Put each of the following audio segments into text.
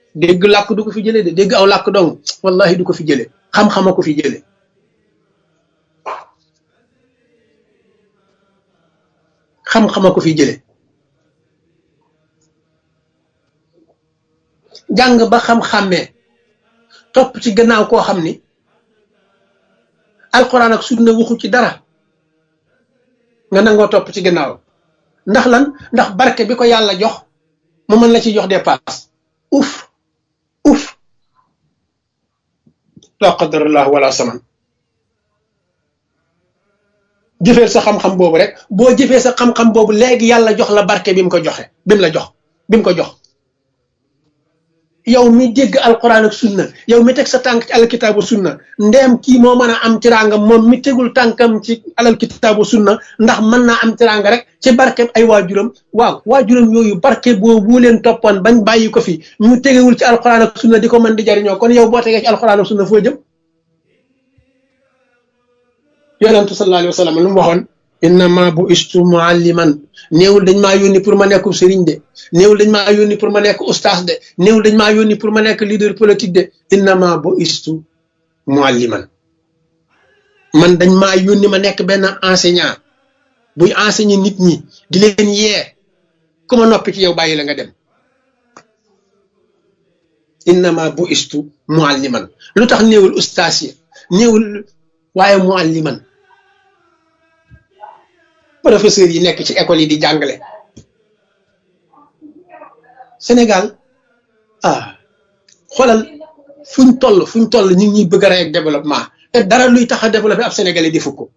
dégg làkk du ko fi jëlee de dégg aw làkk dong wallahi du ko fi jëlee xam-xama ko fi jëlee xam-xama ko fi jëlee jàng ba xam-xàmmee topp ci gannaaw koo xam ni alquran ak sunna waxu ci dara nga nangoo topp ci gannaaw ndax lan ndax barke bi ko yàlla jox mu mën la ci jox dépasse uf la qadarallah wala saman jëfeel sa xam-xam boobu rek boo jëfee sa xam-xam boobu léegi yàlla jox la barke bi mu ko joxe bi mu ko jox yow mi dégg alquran ak sunna yow mi teg sa tànk ci alkitaabu sunna ndeem kii moo mën a am tiraanga moom mi tegul tànkam ci alal kitaabu sunna ndax mën naa am tiraanga rek ci barke ay waajuram waaw waajuram yooyu barke boobu leen toppoon bañ bàyyi ko fi ñu tegewul ci alquran ak sunna di ko mën di jariñoo kon yow boo tegee ci alquran ak sunna foo jëm yonentu sallallahu alayhi wa sallam lu mu waxoon innama bu istu mualliman néewul dañ maa yónni pour ma nekk sëriñ de néewul dañ maa yónni pour ma nekk ustaas de néewul dañ maa yónni pour ma nekk leader politique de innama bu istu mualliman man dañ maa yónni ma nekk benn enseignant buy enseigner nit ñi di leen yee ku ma noppi ci yow bàyyi la nga dem innama bu istu mualliman lu tax néewul ustaas yi néewul waaye mualliman professeur yi nekk ci école yi di jàngale Sénégal xoolal fuñ toll ñu ngi ñuy bëgg a rey ak développement te dara luy tax a développé ab sénégalais di fukk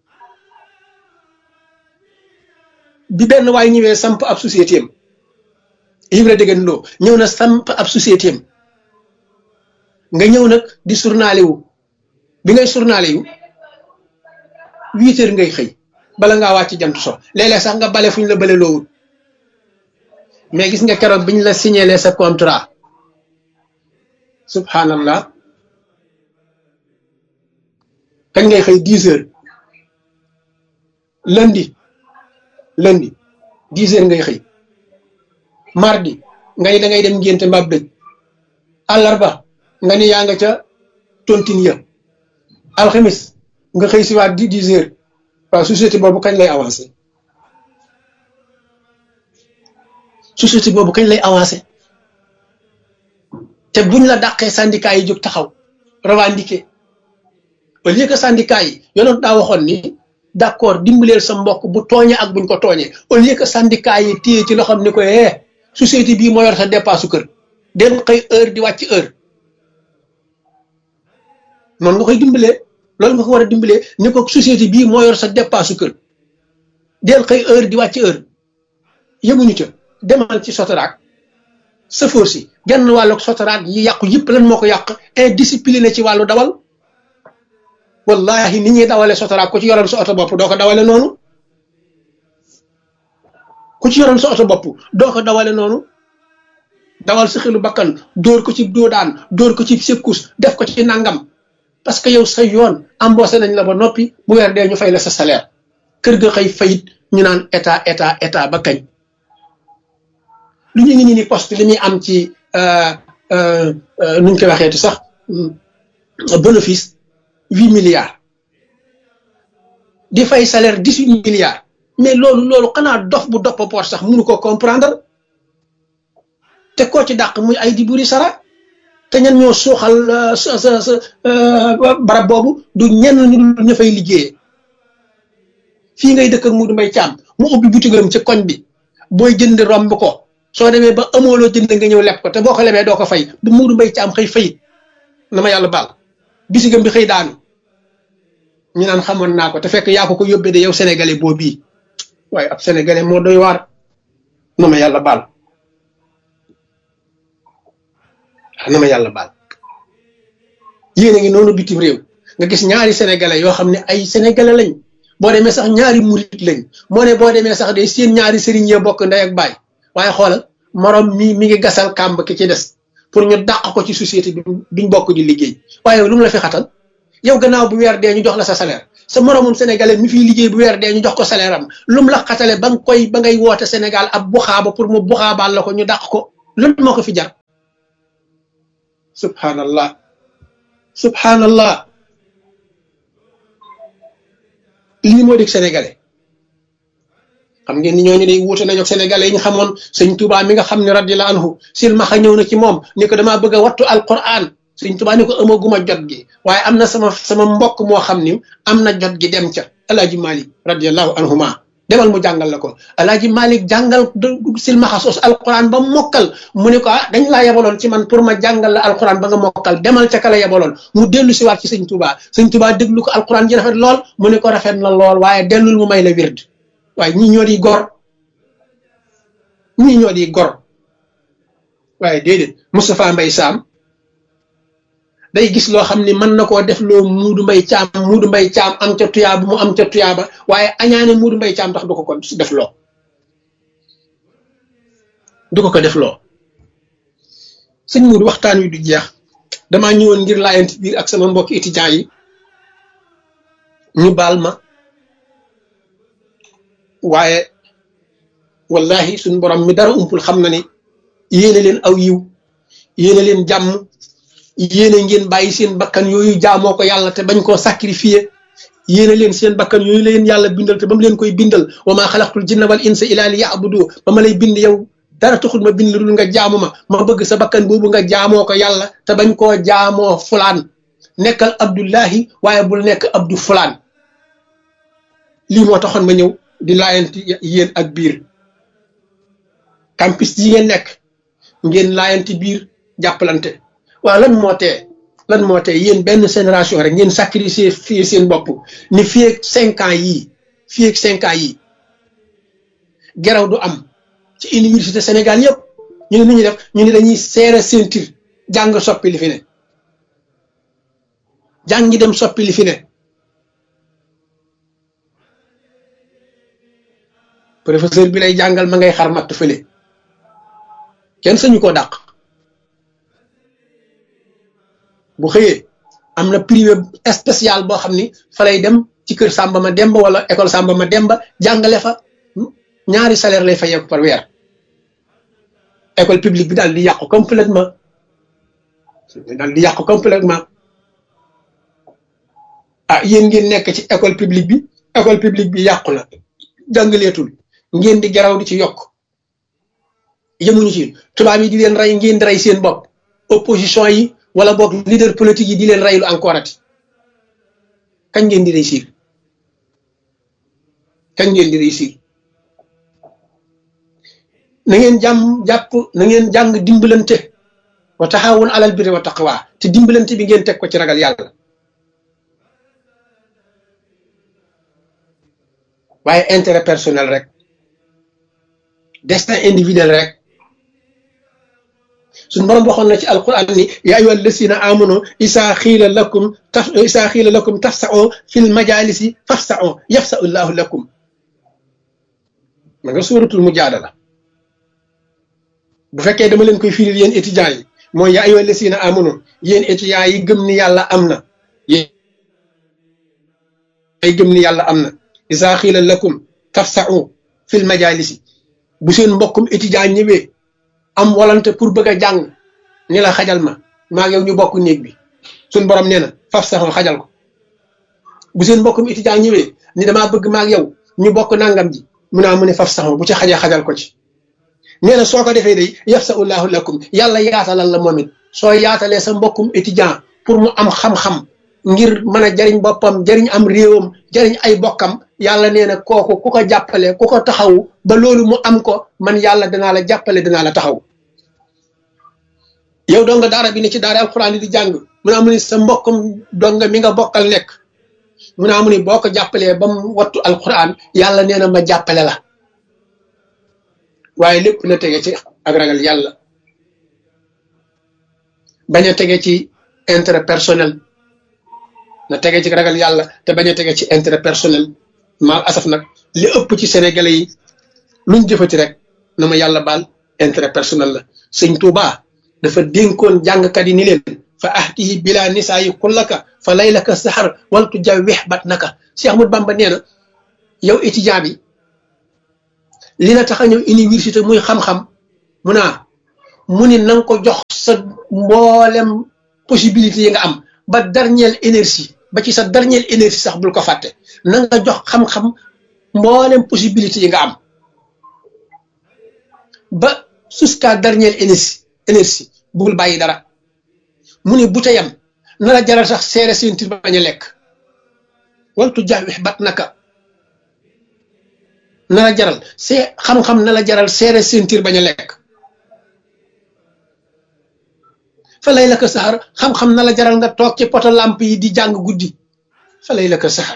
bi benn waay ñëwee samp ab société am Ibra Degen Lo ñëw na samp ab société am nga ñëw nag di journalé wu bi ngay journalé wu 8 heures ngay xëy bala ngaa wàcc jant so léeg-léeg sax nga bale fuñ la bale loowul mais gis nga keroog biñ la signalé sa contrat subhanallah kañ ngay xëy 10 heures lundi 10 heures ngay xëy mardi nga ni da ngay dem ngénte mbaab dëj àllarba nga ni yaa nga ca tontine ya alxamis nga xëy si waat 10 heures waaw société boobu kañ lay avancé te buñ la dàqee syndicat yi jóg taxaw revendiquer au lieu que syndicat yi yonoon daa waxoon ni d'accord dimbaleel sa mbokk bu tooñee ak buñ ko tooñee au lieu que syndicat yi téye ci loxoom ni ko société bii moo yor sa dépasse kër del xëy heure di wàcc heure noonu nga koy dimbalee loolu nga ko war a dimbalee ni ko société bii moo yor sa dépasse kër del xëy heure di wàcc heure yemuñu ca demal ci Sotrac sëfoor si genn wàllu Sotrac yi yàqu yëpp lan moo ko yàq indiscipliné ci wàllu dawal wallahi ni ñuy dawale Sotrac ku ci yoroon sa oto bopp doo ko dawale noonu dawal sa xelu bakkan dóor ko ci doodaan dóor ko ci sekkus def ko ci nangam parce que yow sa yoon embauché nañ la ba noppi bu weer dee ñu fay la sa salaire kër ga xëy fayit ñu naan état ba kañ lu ñu ngi ni poste li muy am ci nuñ koy waxeeti sax bénéfice 8 milliards di fay salaire 18 milliards mais loolu xanaa dof bu doppa poor sax mënu ko comprendre te koo ci dàq muy ay di buri sara te ñan ñoo suuxal barab boobu du ñenn ñu dul ña fay liggéeyee fii ngay dëkk ak Modou Mbaye Thiam mu ubbi butigam ci koñ bi booy jënd romb ko soo demee ba amooloo jënd nga ñëw lepp ko te boo ko lebee doo ko fay bu Modou Mbaye Thiam xëy fayit na ma yàlla baal bisigam bi xëy daanu ñu naan xamoon naa ko te fekk yaa ko yóbbee de yow sénégalais boo bii waaye ab sénégalais moo doy waar na ma yàlla baal yéen a ngi noonu bitim réew nga gis ñaari sénégalais yoo xam ne ay sénégalais lañ boo demee sax ñaari murit lañ moo ne boo demee sax day seen ñaari sëriñ ya bokk ndey ak baay waaye xoolal morom mi ngi gasal kàmb ki ci des pour ñu dàq ko ci société bi biñ bokk di liggéey waaye lu mu la fi xatal yow gannaaw bu weer dee ñu jox la sa salaire sa moromum sénégalais mi fiy liggéey bu weer dee ñu jox ko salaire am lu mu la xatale ba ngay woote Sénégal ab buxaaba pour mu buxaabaal la ko ñu dàq ko loolu moo ko fi jar subhanallah subhanallah lii moo dig sénégalais xam ngeen ni ñooñu day wuute nañu ak sénégalais yi ñu xamoon sëñ Touba mi nga xam ne radiyallahu anhu silmaxa ñëw na ci moom ni ko damaa bëgg a wattu alquran sëñ Touba ni ko amaguma jot gi waaye am na sama mbokk moo xam ni am na jot gi dem ca alaaji Malik radiyallahu anhuma demal mu jàngal la ko alaaji Malik jàngal silmaxa soos alquran ba mokkal mu ne ko dañ laa yebaloon ci man pour ma jàngal la alquran ba nga mokkal demal ca kala yebaloon mu dellu si waat ci sëñ Touba sëñ Touba déglu ko alquran ji rafet lool mu ne ko rafet na lool waaye dellul mu may la wird waaye ñii ñoo di gor ñii ñoo di gor waaye déedéet Moustapha Mbaye Sam day gis loo xam ni mën na koo def loo Muudu Mbay Caam am ca tuyaaba mu am ca tuyaaba waaye añaane Muudu Mbay Caam tax du ko def loo def loo sëñ Muudu waxtaan wi du jeex damaa ñëwoon ngir laayante biir ak sama mbokki étudiants yi ñu baal ma waaye wallahi suñ borom mi dara umpul xam na ni yéene leen aw yiw yéene leen jàmm yéene ngeen bàyyi seen bakkan yooyu jaamoo ko yàlla te bañ koo sacrifier yéene leen seen bakkan yooyu leen yàlla bindal te ba mu leen koy bindal wa maa xalaqtul jinna wal insa illa li ya'budu ba ma lay bind yow dara taxul ma bind lu nga jaamu ma bëgg sa bakkan boobu nga jaamoo ko yàlla te bañ koo jaamoo fulaan nekkal abdullahi waaye bul nekk abdu fulaan lii moo taxoon ma ñëw di laayanti yéen ak biir campus yi ngeen nekk ngeen laayanti biir jàppalante waaw lan moo tee yéen benn génération rek ngeen sacrifier seen bopp ni fii ak 5 ans yii geraw du am ci université Sénégal yëpp ñu ne nu ñuy def ñu ne dañuy serré ceinture jàng soppi li fi ne jàngi dem soppi li fi ne professeur bi lay jàngal ma ngay xar matt fële kenn sañu koo dàq bu xëyee am na privé spécial boo xam ni fa lay dem ci kër Samba ma Demba wala école Samba ma Demba jàngale fa ñaari salaire lay fayeeku par weer école publique bi daal di yàqu complètement yéen ngeen nekk ci école publique bi yàqu na jàngaleetul ngeen di garaw di ci yokk yemuñu ci tubaab yi di leen rey ngeen di rey seen bopp opposition yi wala boog leader politique yi di leen reylu encore ati kañ ngeen di réussir na ngeen na ngeen jàng dimbalante wa taxawun alal birri wa taqwa te dimbalante bi ngeen teg ko ci ragal yàlla waaye intérêt personnel rek destin individuel rek suñu borom waxoon na ci alquran ni yaa ayyuha allasina amanu isaa xiila lakum tafsa'u fil majalisi fafsa'u yafsa'u llahu lakum ma nga suuratul mujaadala bu fekkee dama leen koy firil yéen étudiants yi mooy yaa ayyuha allasina amanu yéen étudiants yi gëm ni yàlla am na isaa xiila lakum tafsa'u fil majalisi bu seen mbokkum étudiant ñëwee am volonté pour bëgg a jàng ni la xajal maa ngi yow ñu bokk néeg bi suñ borom nee na faf saxoo xajal ko bu seen mbokkum étudiant ñëwee ni damaa bëgg maa ngi yow ñu bokk nangam ji mu ne faf saxoo bu ci xajee xajal ko ci nee na soo ko defee day yafsa'ullahu lakum yàlla yaatalal la moom it soo yaatalee sa mbokkum étudiant pour mu am xam-xam ngir mën a jariñ boppam jariñ am réewam jariñ ay bokkam yàlla nee na kooku ku ko jàppale ku ko taxawu ba loolu mu am ko man yàlla danaa la jàppale danaa la taxaw yow donga daara bi ne ci daara alxuraan di jàng mu ne amu ni sa mbokkum donga mi nga bokkal nekk mu ne amu ni boo ko jàppalee ba mu wattu alxuraan yàlla nee na ma jàppale la waaye lépp na tege ci ak ragal yàlla bañ a tege ci intérêt personnel na tege ci ragal yàlla te bañ a tege ci intérêt personnel mal asaf nag li ëpp ci sénégalais yi luñ jëfati rek na ma yàlla baal intérêt personnel la sëñ Touba dafa dénkoon jàngkat yi ni leen fa ahtihi bila nisaa yi kullaka fa laylaka sahar waltu jawwex bat naka Cheikh Ahmadou Bamba nee na yow étudiant bi li la tax a ñëw université muy xam-xam mu naa mu ni na nga ko jox sa mboolem possibilité yi nga am ba dernière énergie ba ci sa dernière énergie sax bul ko fàtte na nga jox xam-xam mboolem possibilité yi nga am ba jusqu'à dernière énergie bul bàyyi dara mu ni bu ca yam na la jaral sax seere seentir bañ a lekk waltu jaawix bat naka na la jaral xam-xam na la jaral seere seentir bañ a lekk fa lay la ko saxar xam-xam na la jaral nga toog ci poto lamp yi di jàng guddi fa lay la ko saxar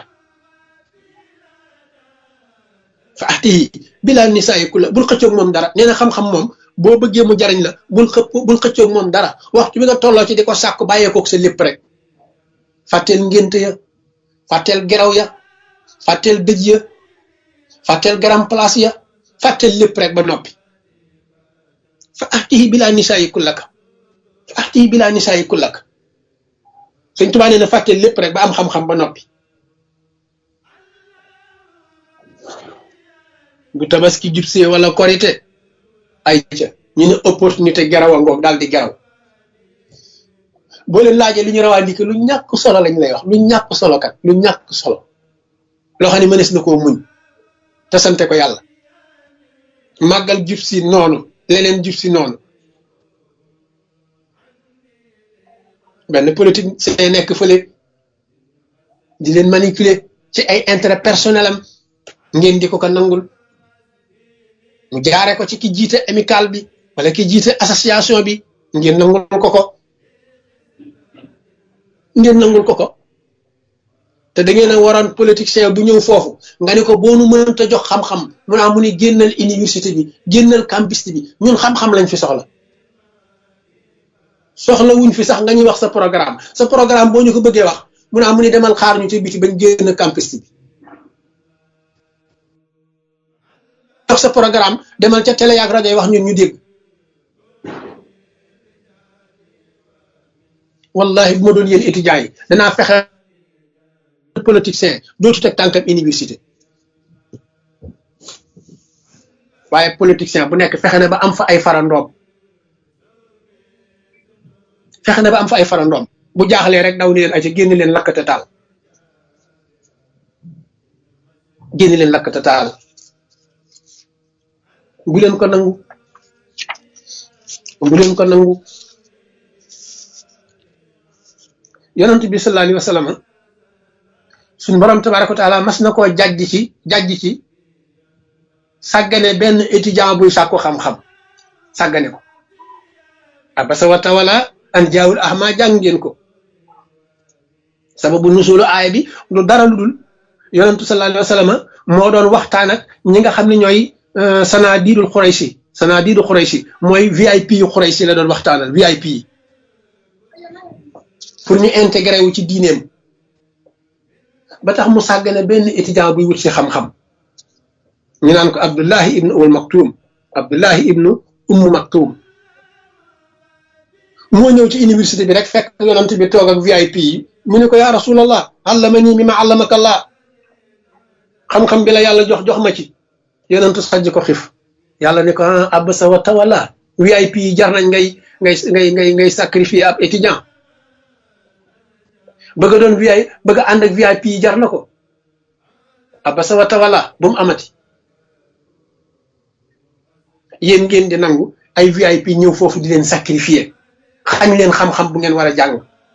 fa atihi bila nisaayi ku la bul xëccoog moom dara nee na xam-xam moom boo bëggee mu jariñ la bul xëccoog moom dara waxtu bi nga tolloo ci di ko sàkku bàyyeekoog sa lépp rek fàtteel ngénte ya fàtteel geraw ya fàtteel dëj ya fàtteel grand place ya fàtteel lépp rek ba noppi fa atihi bila nisaayi ku laka fa atihi bila nisaayi ku laka Sëñ Tuubaa nee na fàtteel lépp rek ba am xam-xam ba noppi bu tabaski jubsee wala korite ay ca ñu ne opportunité garaw a ngoog daal di garaw boo leen laajee li ñu rawandike lu ñàkk solo lañ lay wax lu ñàkk solo kat lu ñàkk solo loo xam ne mënees na koo muñ te sante ko yàlla màggal jub si noonu leneen jub si noonu benn politique c'est nekk fële di leen manipuler ci ay intérêt personnel am ngeen di ko nangul mu jaare ko ci ki jiite amical bi wala ki jiite association bi ngeen nangul ko ko te da ngeen a waroon politicien bu ñëw foofu nga ne ko boo nu mënta jox xam-xam mu ni génnal université bi génnal campus bi ñun xam-xam lañ fi soxla wuñ fi sax nga ñuy wax sa programme boo ñu ko bëggee wax mu ni demal xaar ñu ci biti bañ génn campus bi wax sa programme demal ca télé ak rajo yi wax ñun ñu dégg wallahi bu ma doon yéen étudiants yi danaa fexe politicien dootu teg tànkam université waaye politicien bu nekk fexe na ba am fa ay farandoom bu jaaxlee rek daw ni leen ay ca génn leen lakkate taal bu leen ko nangu yonent bi sallallahu alayhi wa sallam suñu borom tabaraka wa taala mas na koo jàjj ci sàggane benn étudiant buy sàkku xam-xam sàggane ko abasa wa tawala an jaawul ahma jàng ngeen ko sababu nusulu aaya bi lu dara lu dul yonentu sallallahu alayhi wa sallam moo doon waxtaan ak ñi nga xam ne ñooy sanadiidul Xurayshi mooy VIP yu Xurayshi la doon waxtaanal VIP yi pour ñu intégré wu ci diineem ba tax mu sàggane benn étudiant buy wut si xam-xam ñu naan ko Abdullahi ibnu Ummu Maktum moo ñëw ci université bi rek fekk yonent bi toog ak VIP yi mu ne ko yaa rasulallah allamani mimma allamaka Allah xam-xam bi la yàlla jox ma ci yonent sajj ko xif yàlla ne ko abasa wa tawalla VIP yi jar nañ ngay sacrifier ab étudiant bëgg a doon bëgg a ànd ak VIP yi jar na ko abasa wa tawalla bu mu amati yéen ngeen di nangu ay VIP ñëw foofu di leen sacrifier xañ leen xam-xam bu ngeen war a jàng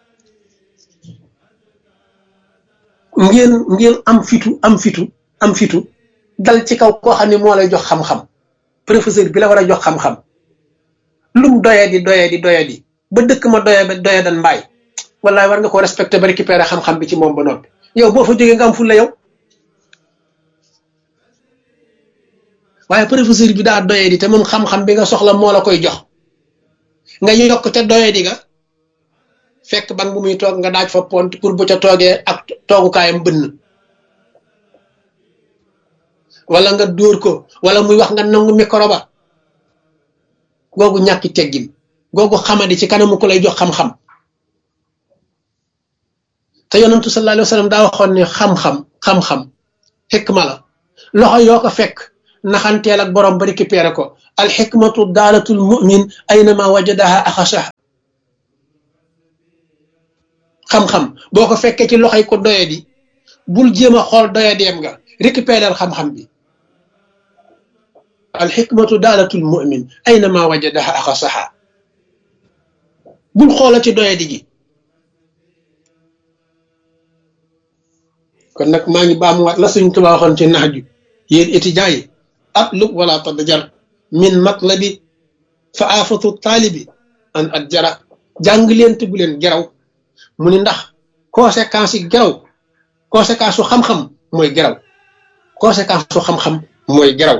ngeen am fitu dal ci kaw koo xam ne moo lay jox xam-xam professeur bi la war a jox xam-xam lum doyadi ba dëkk ma doya dan mbaay wallaay war nga ko respecté ba récupérer xam-xam bi ci moom ba noppi yow boo fa jógee nga am fulla yow waaye professeur bi daa doyadi te moom xam-xam bi nga soxla moo la koy jox nga yokk te doyadi ga fekk ban bu muy toog nga daaj fa pont pour bu ca toogee ak toogukaayam bënn wala nga dóor ko wala muy wax nga nangu micro ba googu ñàkki teggin googu xamadi ci kanamu ko lay jox xam-xam te yonentu sallallahu alayhi wa sallam daa waxoon ne xam-xam xikma la loxo yoo ko fekk naxanteel ak borom ba récupéré ko alxikmatu daalatul mumin aynama wajadaha axasaha xam-xam boo ko fekkee ci loxoy ko doyadi bul jéem a xool doyadeem nga récupéré xam-xam bi alxikmatu daalatul mumin aynama wajadaha axasaha bul xoola ci doyadi gi kon nag maa ngi baamuwaat la Sëñ Tuubaa waxoon ci nax ju yéen étudiants yi atlub wala tadjar min matlabi fa aafatu taalibi an at jara jàng leen te bu leen geraw mu ni ndax conséquence yi geraw conséquence su xam-xam mooy geraw conséquence su xam-xam mooy geraw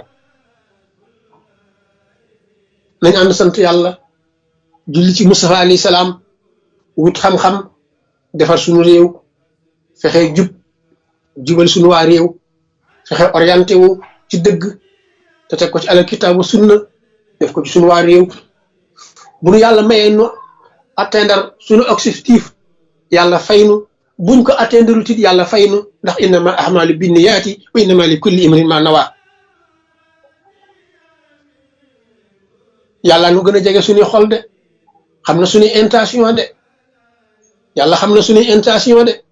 nañ ànd sant yàlla julli ci Mustafa alayhi salaam wut xam-xam defar suñu réew fexe jubal suñu waa réew fexe orienté wu ci dëgg te teg ko ci alal kitaabu sunna def ko ci suñu waa réew bu nu yàlla mayee nu atteindre suñu objectif yàlla faynu buñ ko atteindre tit yàlla faynu ndax innama ahmalu binniyaati wa innama li kulli imrin ma nawa yàlla nu gën a jege suñuy xol de xam na suñuy intention de yàlla xam na suñuy intention de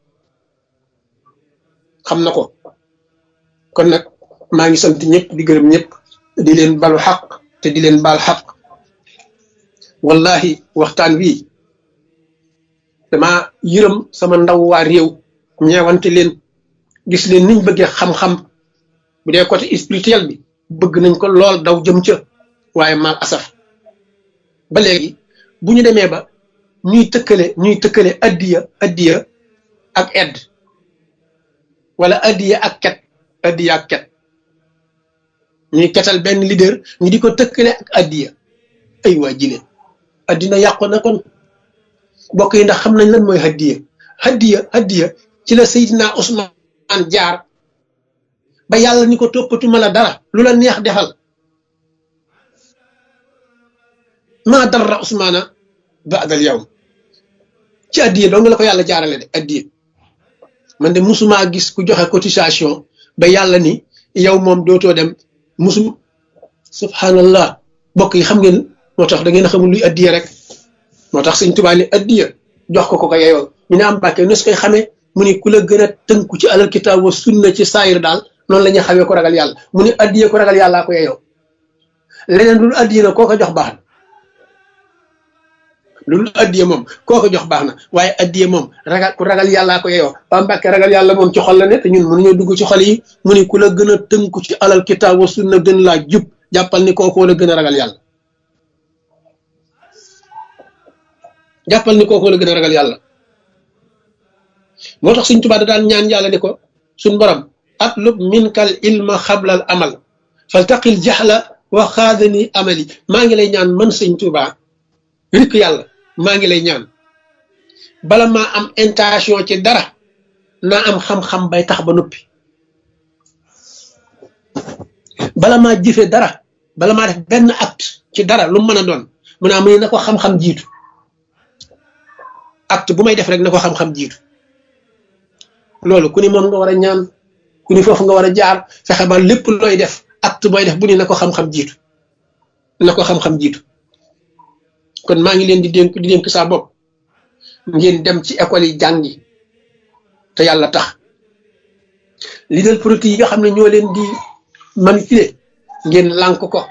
xam na ko kon nag maa ngi sant ñëpp di gërëm ñëpp di leen balu xaq te di leen baal xaq wallahi waxtaan wi dama yërëm sama ndaw waa réew ñeewante leen gis leen niñ bëggee xam-xam bu dee côté spirituel bi bëgg nañ ko lool daw jëm ca waaye mal asaf ba léegi bu ñu demee ba ñuy tëkkale addiya ak edd wala addiya ak ket ñuy ketal benn leader ñu di ko tëkkale ak addiya ay waa jile addina yàqu na kon bokk yi ndax xam nañ lan mooy hadiya ci la Seydina Ousmane jaar ba yàlla ni ko toppatuma la dara lu la neex defal maa darra Ousmana ba'dal yawm ci addiya dong la ko yàlla jaarale de addiya man de musuma gis ku joxe cotisation ba yàlla ni yow moom dootoo dem musum subhanallah bokk yi xam ngeen moo tax da ngeen a xamul luy addiya rek moo tax Sëñ Tuubaa ni addiya jox ko ko yeyoo ñu ne am Mbàkke nes koy xamee mu ni ku la gën a tënku ci alal kitaab wa sunna ci saayir daal noonu la ñuy xamee ko ragal yàlla mu ni addiya ko ragal yàllaa ko yeyoo leneen lu addiya na koo ko jox baax na loolu addiya moom koo ko jox baax na waaye addiya moom ku ragal yàllaa ko yeyoo waa Mbàkke ragal yàlla moom ci xol la ne te ñun mënuñoo dugg ci xol yi mu ni ku la gën a tënku ci alal kitaab wa sunna gën laa jub jàppal ni kooku la gën a ragal yàlla jàppal ni kooku la gën a ragal yàlla moo tax Sëñ Tuubaa da daan ñaan yàlla ni ko suñ borom atlub minkal ilma xablal amal faltaqil jaxla wa xaadani amali maa ngi lay ñaan man Sëñ Tuubaa rikk yàlla maa ngi lay ñaan bala maa am intention ci dara naa am xam-xam bay tax ba noppi bala maa jëfe dara bala maa def benn acte ci dara lu mën a doon mu naa mu ne na ko xam-xam jiitu acte bu may def rek na ko xam-xam jiitu loolu ku ni moom nga war a ñaan ku ni foofu nga war a jaar fexe ba lépp looy def acte booy def bu ni na ko xam-xam jiitu na ko xam-xam jiitu kon maa ngi leen di dénk saa bopp ngeen dem ci école yi jàngi te yàlla tax leader politique yi nga xam ne ñoo leen di manipuler ngeen lànk ko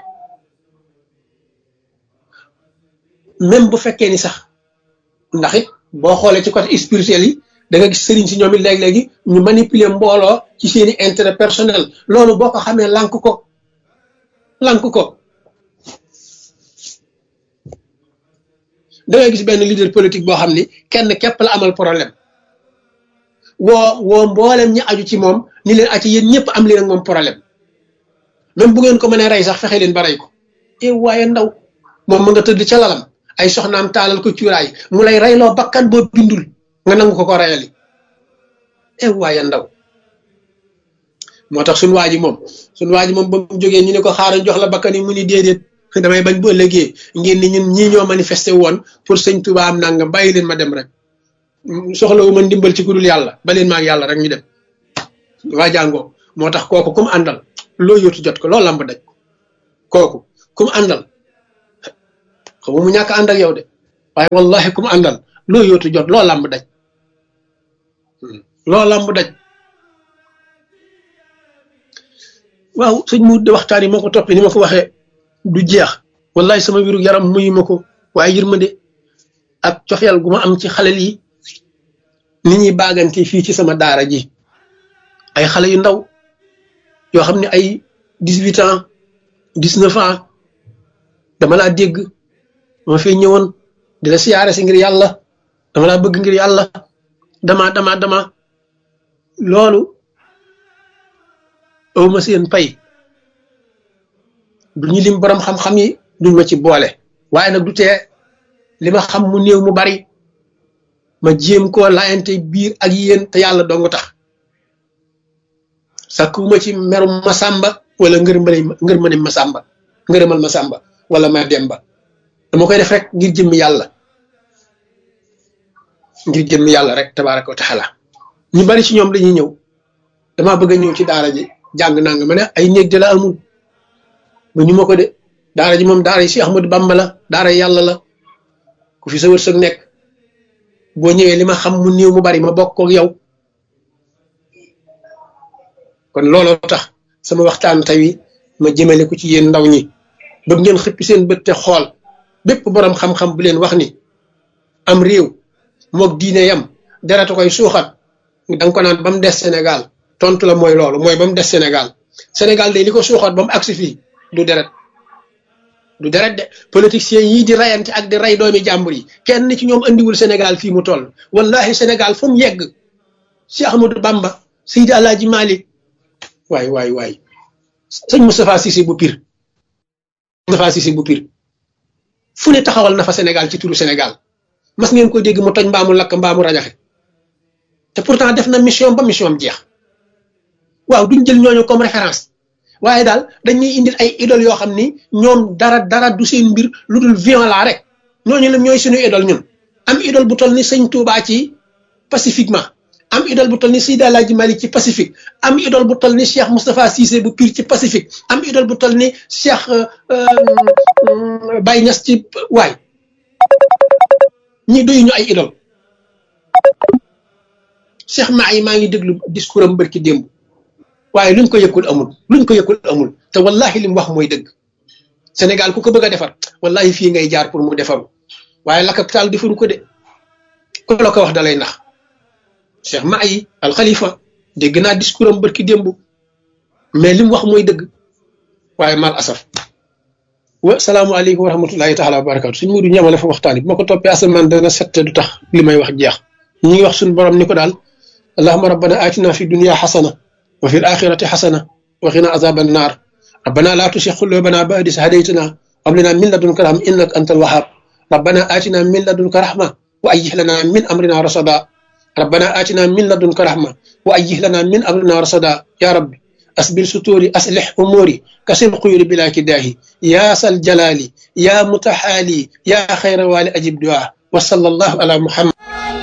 même bu fekkee ni sax ndax it boo xoolee ci côté spirituel yi da nga gis sëriñ si ñoom it léegi-léegi ñu manipuler mbooloo ci seeni intérêt personnel loolu boo ko xamee lànk ko da ngay gis benn leader politique boo xam ni kenn képp la amal problème woo mboolem ñi aju ci moom ni leen aci yéen ñëpp am leen ak moom problème même bu ngeen ko mënee rey sax fexe leen ba rey ko waaye ndaw moom mu nga tëdd ca lalam ay soxnaam taalal ko cuuraay mu lay reyloo bakkan boo bindul nga nangu ko reyali waaye ndaw moo tax suñu waa ji moom ba mu jógee ñu ne ko xaaral jox la bakkan yi mu ni déedéet damay bañ bu ëllëgee ngeen ni ñun ñii ñoo manifesté woon pour Sëñ Tuubaa am nangam bàyyi leen ma dem rek soxlawu ma ndimbal ci ku dul yàlla ba leen ma ak yàlla rek ñu dem waa jàngoo moo tax kooku comme àndal loo yóotu jot ko loo lamb daj kooku kum àndal xam mu ñàkk ànd ak yow de waaye wallahi kum àndal loo yóotu jot loo lamb daj loo lamb daj waaw sëñ mu de waxtaan yi moo ko toppee ni ma ko waxee du jeex wallahi sama wiru yaram muyu ma ko waaye yërmande ak cofeel gu ma am ci xale yi ni ñuy baagante fii ci sama daara ji ay xale yu ndaw yoo xam ne ay 18 ans 19 ans dama laa dégg ma fi ñëwoon di la siyaare si ngir yàlla dama laa bëgg ngir yàlla dama loolu awma seen pay duñu lim borom xam-xam yi duñ ma ci boole waaye nag du tee li ma xam mu néew mu bari ma jéem koo laayante biir ak yéen te yàlla dong tax sakkuma ci merum Masamba wala ngërmane Masamba ngërëmal Masamba wala ma Demba dama koy def rek ngir jëmmi yàlla rek tabaaraka wa taala ñu bari ci ñoom dañuy ñëw damaa bëgg a ñëw ci daara ji jàng nanga ma ne ay néeg de la amul ba ñu ma ko de daara ji moom daara yi Cheikh Ahmadou Bamba la daara yàlla la ku fi sa wërsëg nekk boo ñëwee li ma xam mu néew mu bari ma bokk ak yow kon looloo tax sama waxtaan tey ma jëmale ko ci yéen ndaw ñi bëgg ngeen xëppi seen bët te xool bépp borom xam-xam bu leen wax ni am réew moog diine yam deratu koy suuxat danga ko naan ba mu des Sénégal tontu la mooy loolu mooy ba mu des Sénégal Sénégal day li ko suuxat ba mu agsi fii du deret de politiciens yii di rayante ak di ray doomi jàmbur yi kenn ci ñoom andiwul Sénégal fii mu toll wallahi Sénégal fu mu yegg Cheikh Ahmadou Bamba Seydi Alaaji Malik waay sëñ Moustapha Cissé bu Pire fu ne taxawal na fa Sénégal ci turu Sénégal mas ngeen ko dégg mu toj mbaamu lakk mbaamu rajaxe te pourtant def na mission ba mission am jeex waaw duñ jël ñooñu comme référence waaye daal dañuy indil ay idole yoo xam ni ñoom dara du seen mbir lu dul violent rek ñooñu la ñooy suñu idole ñun am idole bu toll ni sëñ Touba ci pacifiquement am idole bu toll ni Seydi Alaaji Malik ci pacifique am idole bu toll ni Cheikh Moustapha Cissé bu Pire ci pacifique am idole bu toll ni Cheikh Baye Niass ci waay ñi doyu ñu ay idole Cheikh Mahi maa ngi déglu discours am bërki démb waaye luñ ko yëkkul amul te wallahi li mu wax mooy dëgg Sénégal ku ko bëgg a defar wallahi fii ngay jaar pour mu defaru waaye la capital defaru ko de ku la ko wax dalay nax Cheikh Mahi al Khalifa dégg naa discours am bërki démb mais li mu wax mooy dëgg waaye mal asaf wa salaamualeykum wa rahmatullahi taala wa barakatu suñ mudu ñamale fa waxtaan bi ma ko toppee asamaan dana sette du tax li may wax jeex ñi ngi wax suñu borom ni ko daal allahumma rabbana atina fi dunya xasana wa fi alaxirati xasana wa qina azaba annar rabbana la tusi qulubana ba'da idh hadaytana wa hab lana min ladunka rahma innaka antal wahhab rabbana atina min ladunka rahma wa ayyih lana min amrina rasada rabbana atina min ladunka rahma wa ayyih lana min amrina rasada ya rabbi أسبل ستوري أصلح أموري كسر قيوري بلا كداهي يا سل جلالي يا متحالي يا خير والي أجب دعاء وصلى الله على محمد